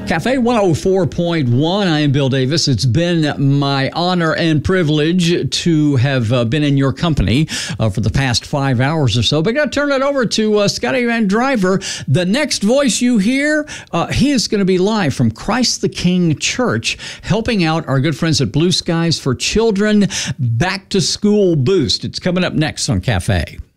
Cafe 104.1. I am Bill Davis. It's been my honor and privilege to have been in your company for the past 5 hours or so. But I got to turn it over to Scotty Van Driver. The next voice you hear, he is going to be live from Christ the King Church, helping out our good friends at Blue Skies for Children Back to School Boost. It's coming up next on Cafe.